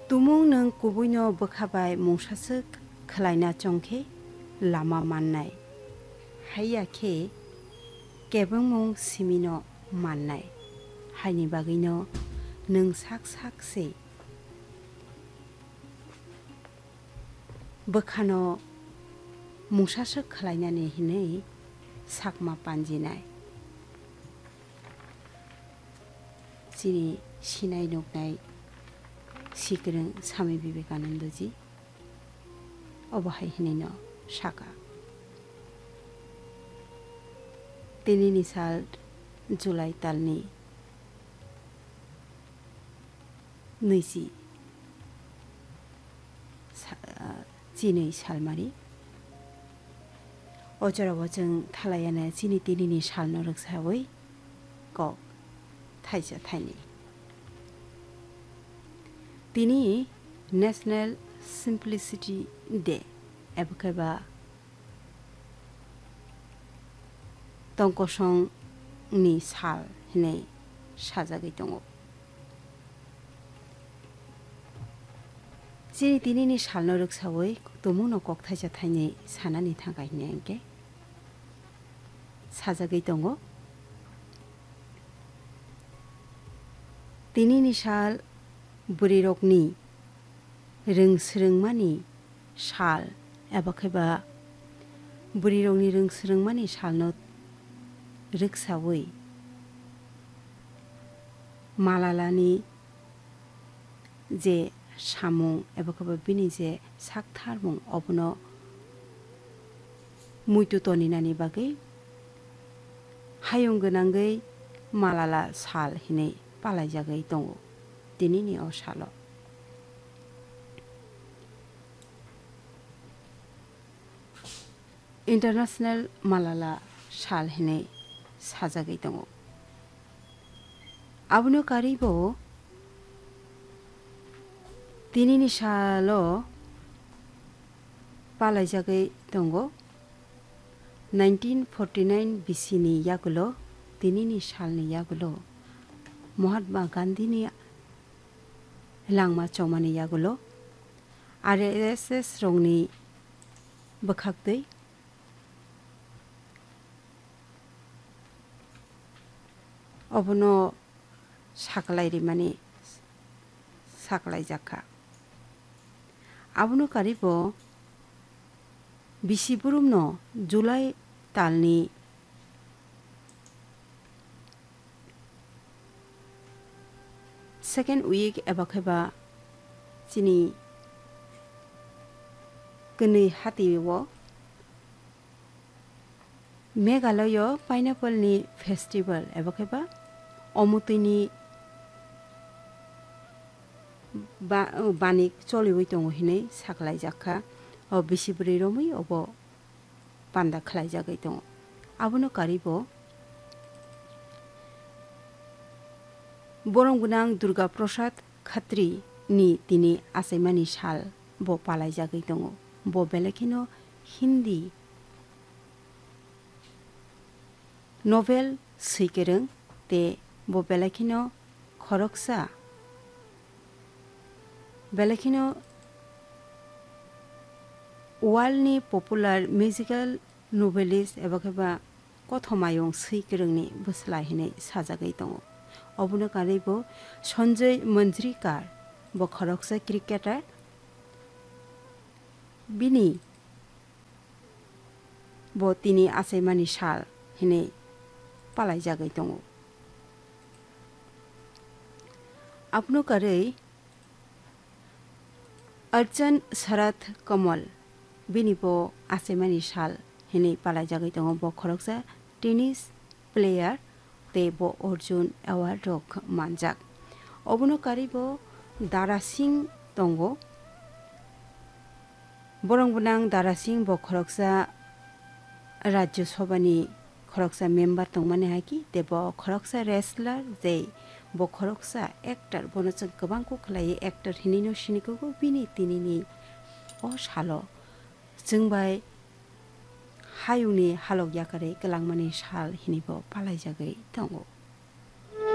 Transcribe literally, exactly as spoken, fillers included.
तुमुं नों कुबुइनो बोखाबाय मुंसासो खलायना चंखे लामा माननाय हायाखे केबं मुं सिमिनो माननाय हायनि बागैनो नों साक साक से बोखानो मुंसासो खलायनानै हिनै साकमा पानजिनाय जिनि सिनाय नुनाय सिगोरों स्वामी विवेकानंद जी अबहाय हिनैनो साका दिनैनि साल जुलाइ तालनि नैजि जिनै सालमारि अजराव जों थालायानो जिनि दिनैनि सालनो रोखसावै कक थाइजा थाइनि दिनै नेशनेल सिम्प्लिसिटी डे एबा टंकसंनि साल हिनै साजागै दङ जिनि दिनैनि सालनो रोखसावै तमुनो कक थाइजा थाइनि सानानि थाखाय हिनेंके साजागै दङ दिनैनि साल बुरिरकनि रोंसोरोंमानि साल एबा खैबा बुरिरकनि रोंसोरोंमानि सालनो रोखसावै मालालानि जे सामुं एबा खैबा बिनि जे साकथारमुं अबनो मुइतु तनिनानि बागै हायुं गोनांगै मालाला साल हिनै पालायजागै दङ दिनैनि अ साल इन्टारनेशनेल मालाला साल हिनै साजागै दङ आबनो कारिबो दिनैनि सालो पालायजागै दङ नाइनटिन फर्टी नाइन बिसिनि यागुलो दिनैनि सालनि यागुलो महात्मा गान्धीनि लांमा चौमानि यागुलो आरो एस एस रंनि बोखागदै अबनो साकलायरि माने साकलाय जाखा आबनो कारिबो बिसिबुरुमनो जुलाइ तालनि सेकेंड उइक एबा खैबा जिनि गनै हातिवो मेघालय पाइनापलनि फेस्टिवल एबा खैबा अमुतैनि बानिक चलिवै दङ हिनै साकलाय जाखा अ बिसिबुरै रमै अब पान्दा खलाय जागै दङ आबनो कारिबो बरंगुनां दुर्गा प्रसाद खात्री नि दिनै आसाइमानि साल ब पालाय जागै दङ ब बेलेखिनो हिन्दी नभेल सैकेरों ते ब बेलेखिनो खरकसा बेलेखिनो वालनि पपुलार मिउजिकल नोवेलिस्ट एबा खैबा कथमायं सैकेरोंनि बोस्लाहिनै साजागै दङ अबनो कारिबो सन्जय मन्ज्रिकार ब खरकसा क्रिकेटार बिनि ब तिनि आसाइमानि साल हिनै पालाय जागै दङ आपनो कारै अर्चन शरद कमल बिनिबो आसाइमानि साल हिनै पालाय जागै दङ ब खरकसा टेनिस प्लेयार ते ब अर्जुन एवार्ड रक मानजाक अबनो कारिबो दारासिं दङ बरंगुनां दारासिं ब खरकसा राज्य सभानि खरकसा मेम्बार दंमाने हाकि ते ब खरकसा रेसलार जे ब खरकसा एक्टर बनोजों गोबांखौ खलायो एक्टर हिनैनो सिनिखौ बिनि तिनिनि अ सालो जोंबाय हायुंनि हालक याकारै गलांमानि साल हिनिबो पालाय जागै दङ